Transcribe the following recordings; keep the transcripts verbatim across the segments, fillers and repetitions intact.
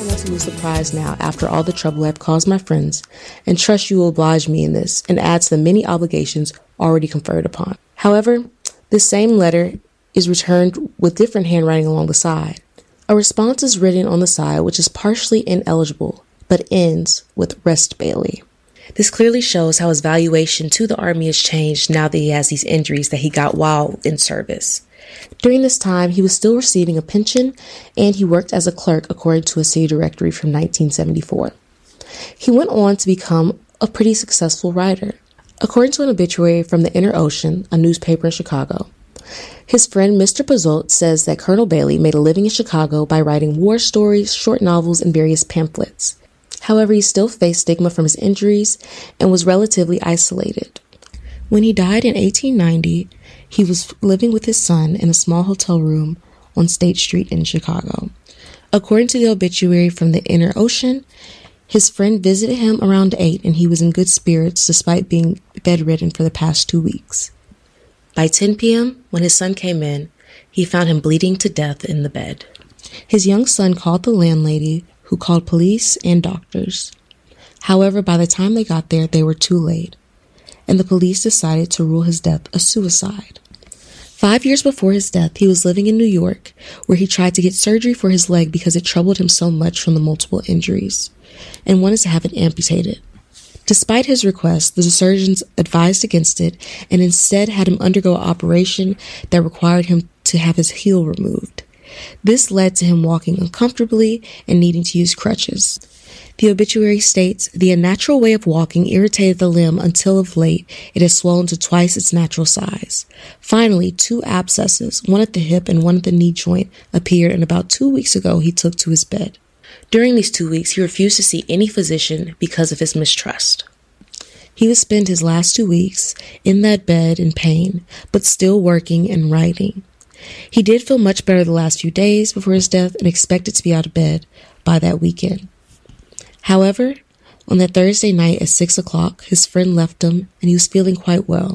not want to lose the prize now after all the trouble I've caused my friends, and trust you will oblige me in this and add to the many obligations already conferred upon. However, this same letter is returned with different handwriting along the side. A response is written on the side which is partially ineligible, but ends with Rest Bailey. This clearly shows how his valuation to the Army has changed now that he has these injuries that he got while in service. During this time, he was still receiving a pension, and he worked as a clerk according to a city directory from nineteen seventy-four. He went on to become a pretty successful writer. According to an obituary from the Inner Ocean, a newspaper in Chicago, his friend Mister Pizzolt says that Colonel Bailey made a living in Chicago by writing war stories, short novels, and various pamphlets. However, he still faced stigma from his injuries and was relatively isolated. When he died in eighteen ninety, he was living with his son in a small hotel room on State Street in Chicago. According to the obituary from the Inner Ocean, his friend visited him around eight and he was in good spirits despite being bedridden for the past two weeks. By ten p.m., when his son came in, he found him bleeding to death in the bed. His young son called the landlady, who called police and doctors. However, by the time they got there, they were too late, and the police decided to rule his death a suicide. Five years before his death, he was living in New York, where he tried to get surgery for his leg because it troubled him so much from the multiple injuries, and wanted to have it amputated. Despite his request, the surgeons advised against it and instead had him undergo an operation that required him to have his heel removed. This led to him walking uncomfortably and needing to use crutches. The obituary states, the unnatural way of walking irritated the limb until of late it has swollen to twice its natural size. Finally, two abscesses, one at the hip and one at the knee joint, appeared, and about two weeks ago he took to his bed. During these two weeks, he refused to see any physician because of his mistrust. He would spend his last two weeks in that bed in pain, but still working and writing. He did feel much better the last few days before his death and expected to be out of bed by that weekend. However, on that Thursday night at six o'clock, his friend left him and he was feeling quite well.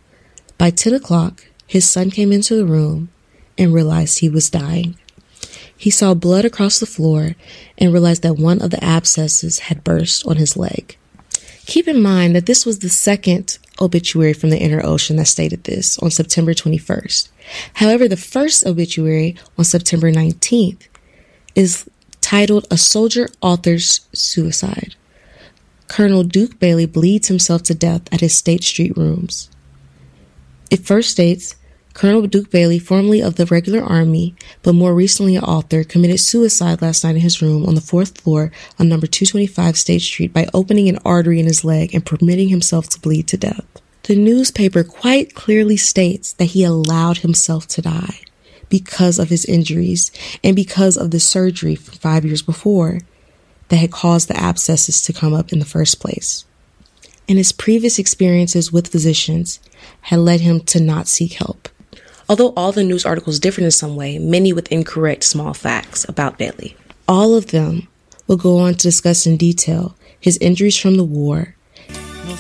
By ten o'clock, his son came into the room and realized he was dying. He saw blood across the floor and realized that one of the abscesses had burst on his leg. Keep in mind that this was the second obituary from the Inner Ocean that stated this on September twenty-first. However, the first obituary on September nineteenth is titled A Soldier Author's Suicide. Colonel Duke Bailey bleeds himself to death at his State Street rooms. It first states, Colonel Duke Bailey, formerly of the regular army, but more recently an author, committed suicide last night in his room on the fourth floor on number two twenty-five State Street by opening an artery in his leg and permitting himself to bleed to death. The newspaper quite clearly states that he allowed himself to die because of his injuries and because of the surgery from five years before that had caused the abscesses to come up in the first place. And his previous experiences with physicians had led him to not seek help. Although all the news articles differed in some way, many with incorrect small facts about Bailey. All of them will go on to discuss in detail his injuries from the war,